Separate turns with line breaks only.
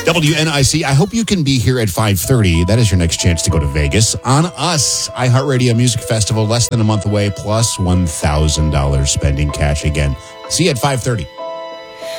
WNIC, I hope you can be here at 5:30. That is your next chance to go to Vegas on us. iHeartRadio Music Festival, less than a month away, plus $1,000 spending cash again. See you at 5:30.